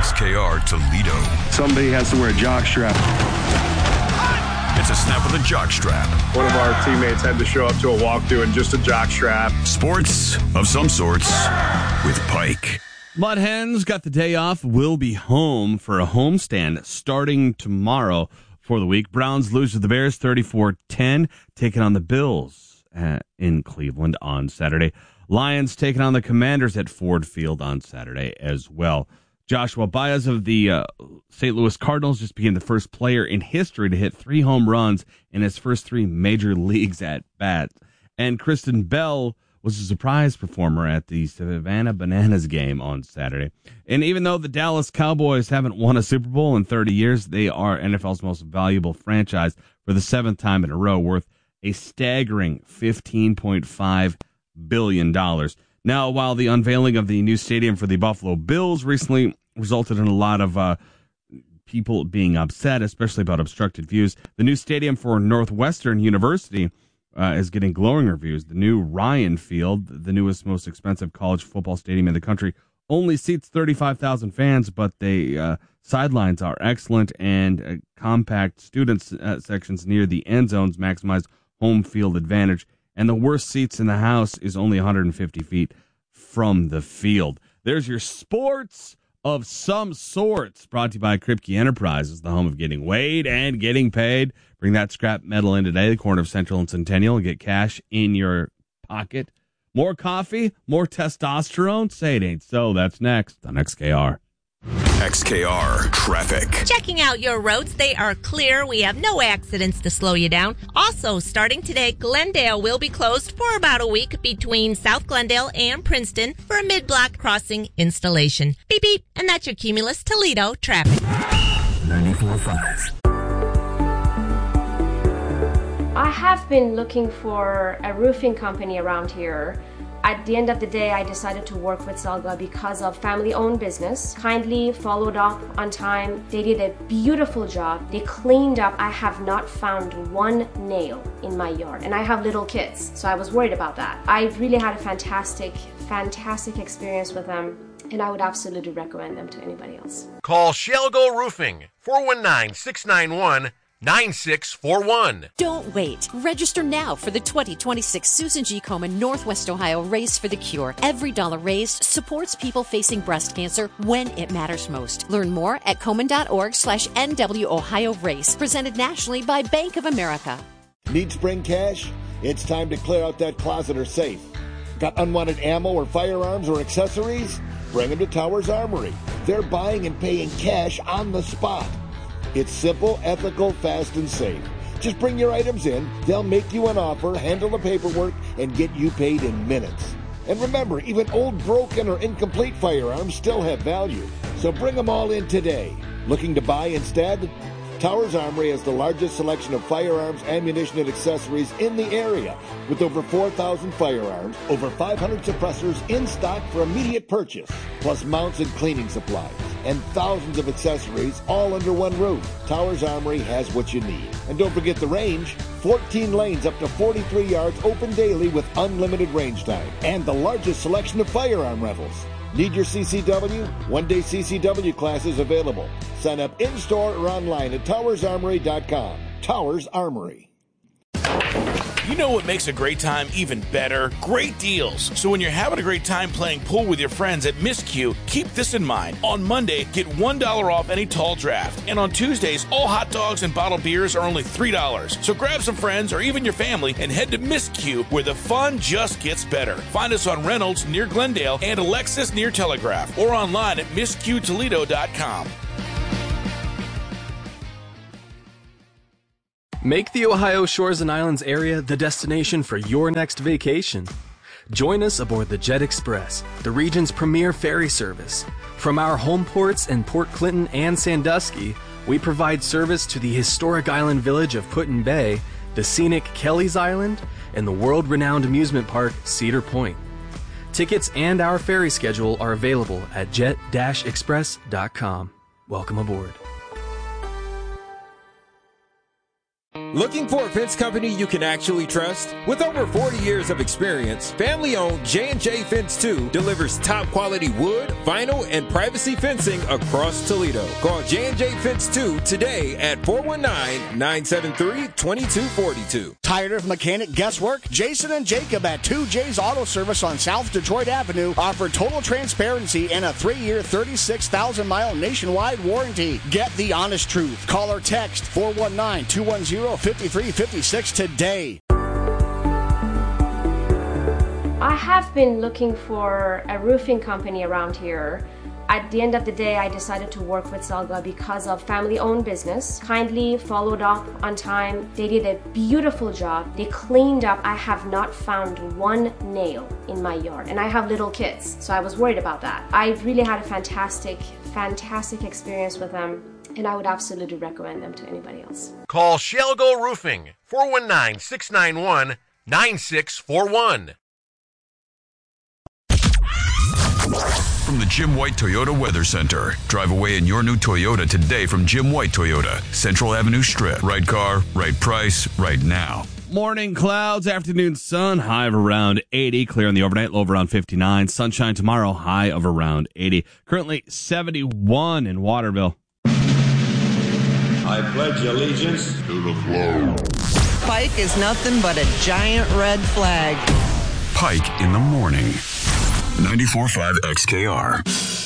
XKR Toledo. Somebody has to wear a jock strap. It's a snap of the jock strap. One of our teammates had to show up to a walkthrough in just a jock strap. Sports of some sorts with Pike. Mud Hens got the day off, will be home for a homestand starting tomorrow for the week. Browns lose to the Bears 34-10, taking on the Bills in Cleveland on Saturday. Lions taking on the Commanders at Ford Field on Saturday as well. Joshua Baez of the St. Louis Cardinals just became the first player in history to hit 3 home runs in his first 3 major leagues at bat. And Kristen Bell was a surprise performer at the Savannah Bananas game on Saturday. And even though the Dallas Cowboys haven't won a Super Bowl in 30 years, they are NFL's most valuable franchise for the 7th time in a row, worth a staggering $15.5 billion. Now, while the unveiling of the new stadium for the Buffalo Bills recently resulted in a lot of people being upset, especially about obstructed views, the new stadium for Northwestern University is getting glowing reviews. The new Ryan Field, the newest, most expensive college football stadium in the country, only seats 35,000 fans, but the sidelines are excellent, and compact student sections near the end zones maximize home field advantage. And the worst seats in the house is only 150 feet from the field. There's your sports of some sorts, brought to you by Kripke Enterprises, the home of getting weighed and getting paid. Bring that scrap metal in today, the corner of Central and Centennial, and get cash in your pocket. More coffee, more testosterone? Say it ain't so. That's next on XKR. XKR Traffic. Checking out your roads. They are clear. We have no accidents to slow you down. Also, starting today, Glendale will be closed for about a week between South Glendale and Princeton for a mid-block crossing installation. Beep, beep. And that's your Cumulus Toledo traffic. 94.5. I have been looking for a roofing company around here. At the end of the day, I decided to work with Zelga because of family-owned business. Kindly followed up on time. They did a beautiful job. They cleaned up. I have not found one nail in my yard, and I have little kids, so I was worried about that. I really had a fantastic experience with them, and I would absolutely recommend them to anybody else. Call Shelgo Roofing, 419-691-9641. Don't wait. Register now for the 2026 Susan G. Komen Northwest Ohio Race for the Cure. Every dollar raised supports people facing breast cancer when it matters most. Learn more at Komen.org/NW Ohio Race. Presented nationally by Bank of America. Need spring cash? It's time to clear out that closet or safe. Got unwanted ammo or firearms or accessories? Bring them to Towers Armory. They're buying and paying cash on the spot. It's simple, ethical, fast, and safe. Just bring your items in, they'll make you an offer, handle the paperwork, and get you paid in minutes. And remember, even old, broken, or incomplete firearms still have value. So bring them all in today. Looking to buy instead? Towers Armory has the largest selection of firearms, ammunition, and accessories in the area, with over 4,000 firearms, over 500 suppressors in stock for immediate purchase, plus mounts and cleaning supplies, and thousands of accessories all under one roof. Towers Armory has what you need. And don't forget the range. 14 lanes up to 43 yards open daily with unlimited range time, and the largest selection of firearm rentals. Need your CCW? One-day CCW classes available. Sign up in-store or online at towersarmory.com. Towers Armory. You know what makes a great time even better? Great deals. So when you're having a great time playing pool with your friends at Miss Q, keep this in mind. On Monday, get $1 off any tall draft. And on Tuesdays, all hot dogs and bottled beers are only $3. So grab some friends or even your family and head to Miss Q, where the fun just gets better. Find us on Reynolds near Glendale and Alexis near Telegraph, or online at MissQToledo.com. Make the Ohio Shores and Islands area the destination for your next vacation. Join us aboard the Jet Express, the region's premier ferry service. From our home ports in Port Clinton and Sandusky, we provide service to the historic island village of Put-in Bay, the scenic Kelly's Island, and the world-renowned amusement park Cedar Point. Tickets and our ferry schedule are available at jet-express.com. Welcome aboard. Looking for a fence company you can actually trust? With over 40 years of experience, family-owned J&J Fence 2 delivers top-quality wood, vinyl, and privacy fencing across Toledo. Call J&J Fence 2 today at 419-973-2242. Tired of mechanic guesswork? Jason and Jacob at 2J's Auto Service on South Detroit Avenue offer total transparency and a 3-year, 36,000-mile nationwide warranty. Get the honest truth. Call or text 419-210-5356 today. I have been looking for a roofing company around here. At the end of the day, I decided to work with Zelga because of family-owned business. Kindly followed up on time. They did a beautiful job. They cleaned up. I have not found one nail in my yard, and I have little kids, so I was worried about that. I really had a fantastic experience with them, and I would absolutely recommend them to anybody else. Call Shelgo Roofing, 419-691-9641. From the Jim White Toyota Weather Center. Drive away in your new Toyota today from Jim White Toyota. Central Avenue Strip. Right car, right price, right now. Morning clouds, afternoon sun, high of around 80. Clear in the overnight, low of around 59. Sunshine tomorrow, high of around 80. Currently 71 in Waterville. I pledge allegiance to the flag. Pike is nothing but a giant red flag. Pike in the morning. 94.5 XKR.